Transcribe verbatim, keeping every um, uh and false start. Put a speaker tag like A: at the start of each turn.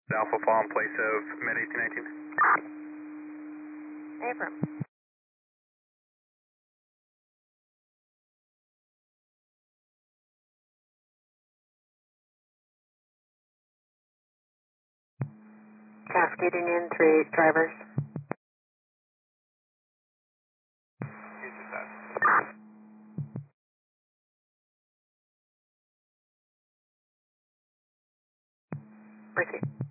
A: Alpha fall in place of Med eighteen nineteen.
B: Abram. Cascading in, three eight drivers. Ricky.